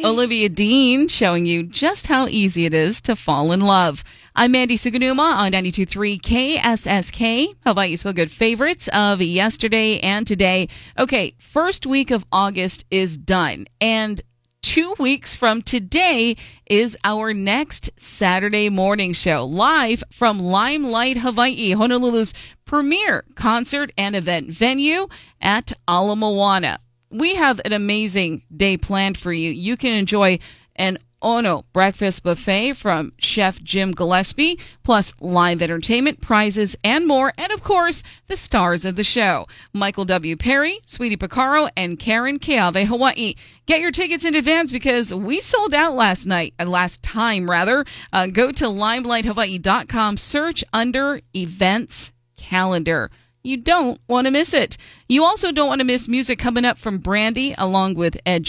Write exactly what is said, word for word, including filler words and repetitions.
Olivia Dean showing you just how easy it is to fall in love. I'm Mandy Suganuma on ninety-two point three K S S K. Hawaii's Feel Good favorites of yesterday and today. Okay, first week of August is done, and two weeks from today is our next Saturday morning show, live from Limelight Hawaii, Honolulu's premier concert and event venue at Ala Moana. We have an amazing day planned for you. You can enjoy an Ono breakfast buffet from Chef Jim Gillespie, plus live entertainment, prizes, and more. And, of course, the stars of the show, Michael W. Perry, Sweetie Picaro, and Karen Keave Hawaii. Get your tickets in advance because we sold out last night, uh, last time, rather. Uh, go to limelight hawaii dot com, search under Events Calendar. You don't want to miss it. You also don't want to miss music coming up from Brandy along with Ed